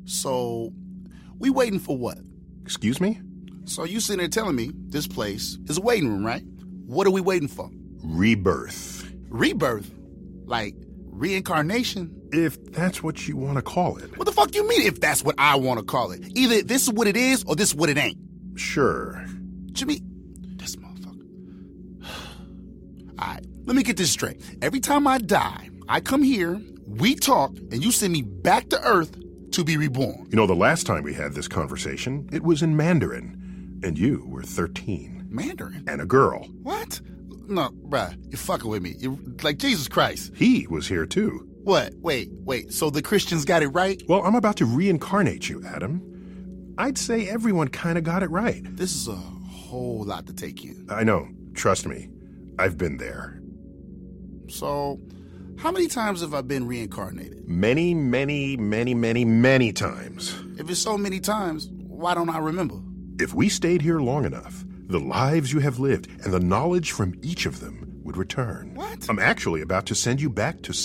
So, we waiting for what? Excuse me? So you sitting there telling me this place is a waiting room, right? What are we waiting for? Rebirth. Rebirth? Like reincarnation? If that's what you want to call it. What the fuck you mean if that's what I want to call it? Either this is what it is or this is what it ain't. Sure. Jimmy, this motherfucker. All right, let me get this straight. Every time I die, I come here, we talk, and you send me back to Earth to be reborn. You know, the last time we had this conversation, it was in Mandarin, and you were 13. Mandarin? And a girl. What? No, bruh, you're fucking with me. You're like, Jesus Christ. He was here, too. What? Wait, so the Christians got it right? Well, I'm about to reincarnate you, Adam. I'd say everyone kind of got it right. This is a whole lot to take in. I know. Trust me. I've been there. So, how many times have I been reincarnated? Many, many, many, many, many times. If it's so many times, why don't I remember? If we stayed here long enough, the lives you have lived and the knowledge from each of them would return. What? I'm actually about to send you back to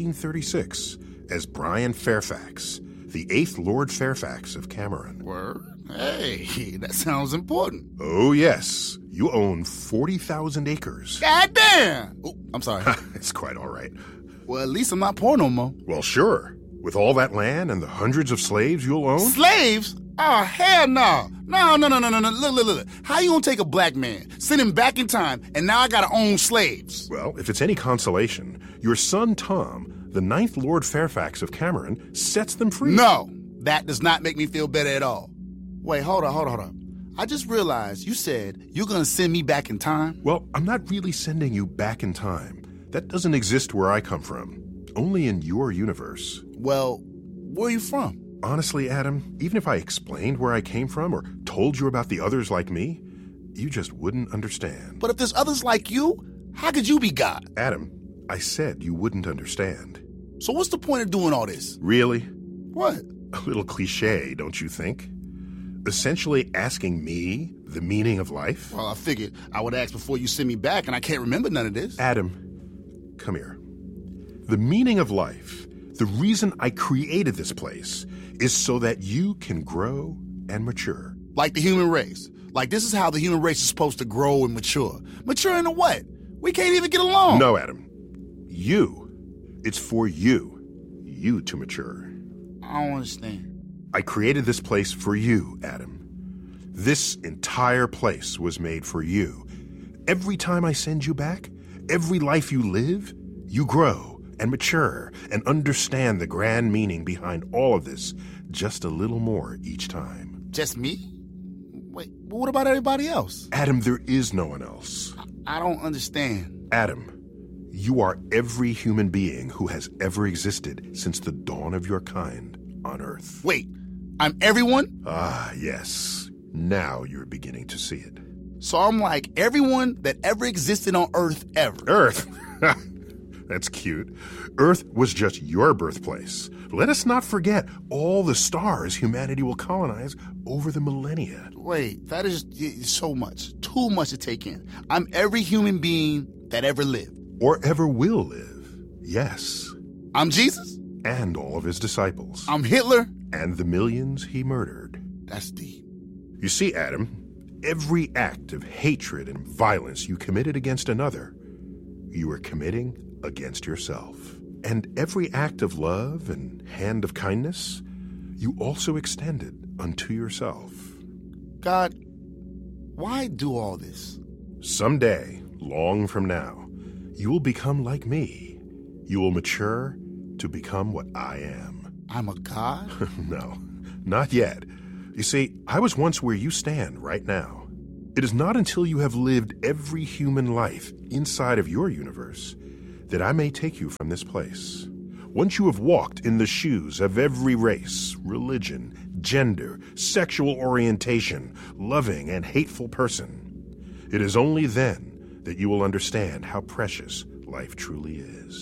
1736 as Brian Fairfax, the 8th Lord Fairfax of Cameron. Word? Hey, that sounds important. Oh, yes. You own 40,000 acres. God damn! Oh, I'm sorry. It's quite all right. Well, at least I'm not poor no more. Well, sure. With all that land and the hundreds of slaves you'll own? Slaves? Oh, hell no. No. Look. How you gonna take a black man, send him back in time, and now I gotta own slaves? Well, if it's any consolation, your son Tom, the 9th Lord Fairfax of Cameron, sets them free. No, that does not make me feel better at all. Wait, hold on. I just realized you said you're gonna send me back in time? Well, I'm not really sending you back in time. That doesn't exist where I come from. Only in your universe. Well, where are you from? Honestly, Adam, even if I explained where I came from or told you about the others like me, you just wouldn't understand. But if there's others like you, how could you be God? Adam, I said you wouldn't understand. So what's the point of doing all this? Really? What? A little cliche, don't you think? Essentially asking me the meaning of life? Well, I figured I would ask before you send me back, and I can't remember none of this. Adam, come here. The meaning of life, the reason I created this place, is so that you can grow and mature. Like the human race. Like this is how the human race is supposed to grow and mature. Mature into what? We can't even get along. No, Adam. You. It's for you. You to mature. I don't understand. I created this place for you, Adam. This entire place was made for you. Every time I send you back, every life you live, you grow and mature and understand the grand meaning behind all of this just a little more each time. Just me? Wait, but what about everybody else? Adam, there is no one else. I don't understand. Adam, you are every human being who has ever existed since the dawn of your kind on Earth. Wait, I'm everyone? Ah, yes. Now you're beginning to see it. So I'm like everyone that ever existed on Earth ever. Earth? That's cute. Earth was just your birthplace. Let us not forget all the stars humanity will colonize over the millennia. Wait, that is so much. Too much to take in. I'm every human being that ever lived. Or ever will live. Yes. I'm Jesus? And all of his disciples. I'm Hitler? And the millions he murdered. That's deep. You see, Adam, every act of hatred and violence you committed against another, you were committing against yourself. And every act of love and hand of kindness, you also extended unto yourself. God, why do all this? Someday, long from now, you will become like me. You will mature to become what I am. I'm a god? No, not yet. You see, I was once where you stand right now. It is not until you have lived every human life inside of your universe that I may take you from this place. Once you have walked in the shoes of every race, religion, gender, sexual orientation, loving and hateful person, it is only then that you will understand how precious life truly is.